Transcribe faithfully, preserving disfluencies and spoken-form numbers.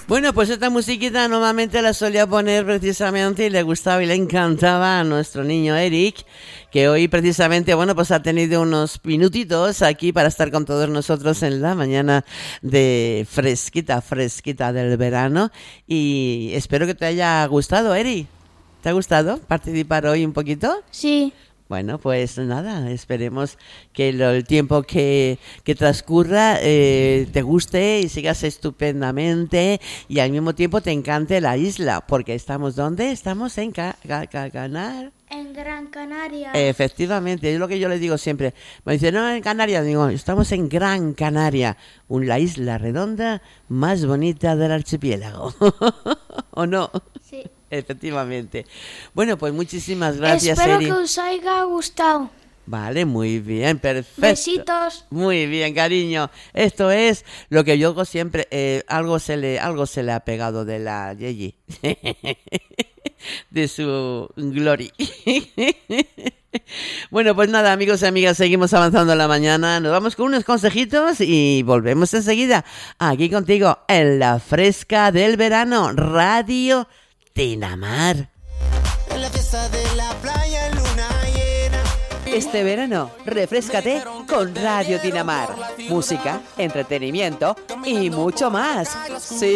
Bueno, pues esta musiquita normalmente la solía poner precisamente y le gustaba y le encantaba a nuestro niño Eric, que hoy precisamente, bueno, pues ha tenido unos minutitos aquí para estar con todos nosotros en la mañana de fresquita, fresquita del verano, y espero que te haya gustado, Eric. ¿Te ha gustado participar hoy un poquito? Sí. Bueno, pues nada, esperemos que lo, el tiempo que, que transcurra eh, te guste y sigas estupendamente y al mismo tiempo te encante la isla, porque estamos ¿dónde? Estamos en Ca- Ca- Ca- Canar. En Gran Canaria. Efectivamente, es lo que yo le digo siempre. Me dicen, no, en Canarias, digo, estamos en Gran Canaria, un, la isla redonda más bonita del archipiélago. ¿O no? Sí. Efectivamente. Bueno, pues muchísimas gracias, Espero Eri. que os haya gustado. Vale, muy bien, perfecto. Besitos. Muy bien, cariño. Esto es lo que yo hago siempre. Eh, algo se le, algo se le ha pegado de la Yeyi, de su glory. Bueno, pues nada, amigos y amigas, seguimos avanzando en la mañana. Nos vamos con unos consejitos y volvemos enseguida aquí contigo en la fresca del verano, Radio Tinamar. En la fiesta de la playa en luna llena. Este verano, refréscate con Radio Tinamar. Música, entretenimiento y mucho más. Sí.